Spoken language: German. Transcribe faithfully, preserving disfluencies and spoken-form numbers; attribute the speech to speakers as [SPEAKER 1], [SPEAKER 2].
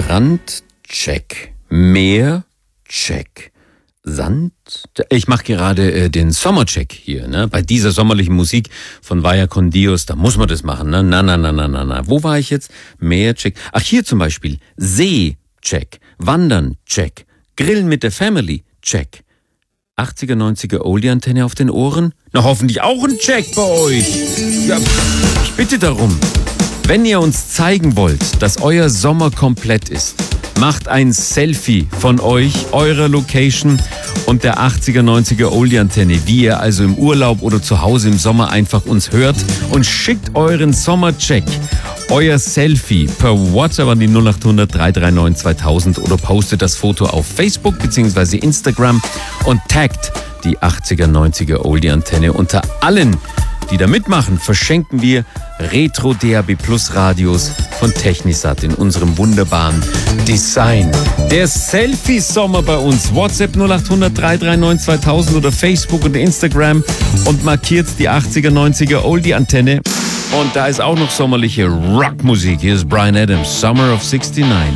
[SPEAKER 1] Strand, check. Meer, check. Sand. Ich mache gerade äh, den Sommercheck hier, ne? Bei dieser sommerlichen Musik von Vaya con Dios, da muss man das machen, ne? Na, na, na, na, na, na. Wo war ich jetzt? Meer, check. Ach, hier zum Beispiel. See, check. Wandern, check. Grillen mit der Family, check. achtziger, neunziger Oldie-Antenne auf den Ohren? Na, hoffentlich auch ein Check bei euch. Ja, ich bitte darum. Wenn ihr uns zeigen wollt, dass euer Sommer komplett ist, macht ein Selfie von euch, eurer Location und der achtziger, neunziger Oldie-Antenne, wie ihr also im Urlaub oder zu Hause im Sommer einfach uns hört, und schickt euren Sommercheck, euer Selfie per WhatsApp an die null acht hundert, drei drei neun, zweitausend oder postet das Foto auf Facebook bzw. Instagram und taggt die achtziger, neunziger Oldie-Antenne. Unter allen, die da mitmachen, verschenken wir Retro D A B Plus Radios von Technisat in unserem wunderbaren Design. Der Selfie-Sommer bei uns. WhatsApp null acht hundert, drei drei neun, zweitausend oder Facebook und Instagram und markiert die achtziger, neunziger Oldie-Antenne. Und da ist auch noch sommerliche Rockmusik. Hier ist Bryan Adams, Summer of sixty-nine.